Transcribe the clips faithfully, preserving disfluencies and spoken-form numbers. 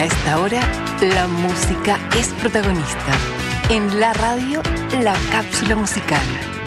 A esta hora, la música es protagonista. En la radio, la cápsula musical.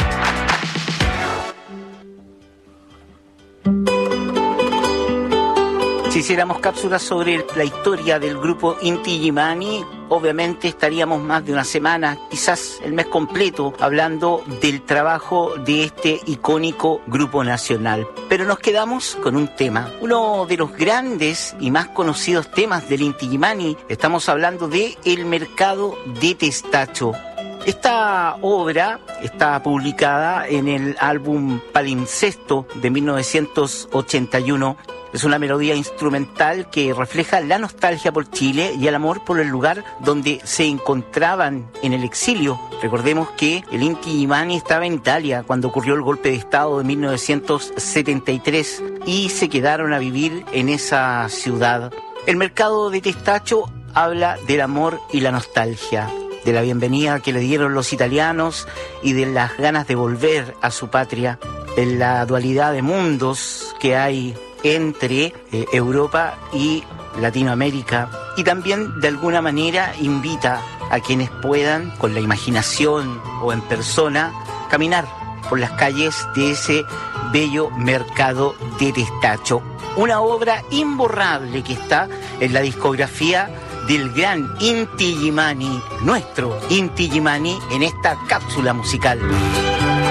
Si hiciéramos cápsulas sobre la historia del grupo Inti Illimani, obviamente estaríamos más de una semana, quizás el mes completo, hablando del trabajo de este icónico grupo nacional. Pero nos quedamos con un tema, uno de los grandes y más conocidos temas del Inti Illimani. Estamos hablando de El Mercado de Testacho. Esta obra está publicada en el álbum Palimpsesto de mil novecientos ochenta y uno. Es una melodía instrumental que refleja la nostalgia por Chile y el amor por el lugar donde se encontraban en el exilio. Recordemos que el Inti Illimani estaba en Italia cuando ocurrió el golpe de Estado de mil novecientos setenta y tres y se quedaron a vivir en esa ciudad. El Mercado de Testacho habla del amor y la nostalgia, de la bienvenida que le dieron los italianos y de las ganas de volver a su patria, en la dualidad de mundos que hay entre eh, Europa y Latinoamérica, y también de alguna manera invita a quienes puedan, con la imaginación o en persona, caminar por las calles de ese bello Mercado de Testacho. Una obra imborrable que está en la discografía del gran Inti Illimani, nuestro Inti Illimani, en esta cápsula musical.